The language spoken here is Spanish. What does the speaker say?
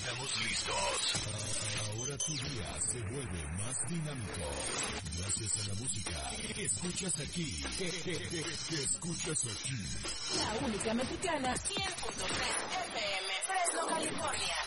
Estamos listos. Ahora tu día se vuelve más dinámico. Gracias a la música que escuchas aquí. Que escuchas aquí. La única mexicana, 100.3 FM, Fresno, California.